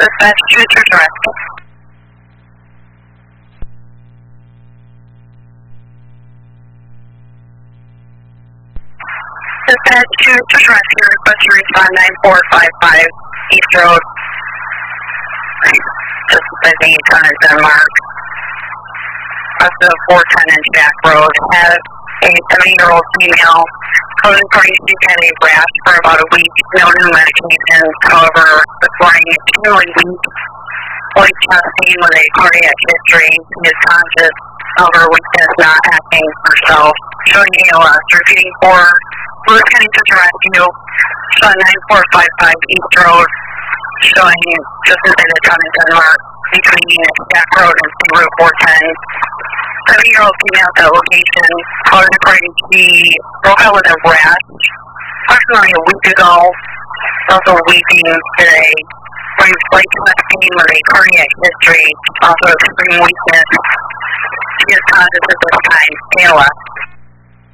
Dispatch, choose your direction. Dispatch, choose your direction. Request to respond 9455 East Road. Just busy ton of Denmark. Also 410 and Jack Road. Has a 70-year-old female. Code according to had a rash for about a week. No new medications. However, this morning extremely weak. Light chest pain with a cardiac history. He is conscious. However, weakness not acting herself. Showing ALS. Repeating for Lewis County Sister Rescue. Showing 9455 East Road. Showing just inside the town in Denmark. Between Jack Road and State Route 410. 70-year-old female at that location. Code according to broke out with a rash approximately a week ago. Also weeping today. Brings light chest pain with a cardiac history. Also extreme weakness. She is conscious at this time. ALS.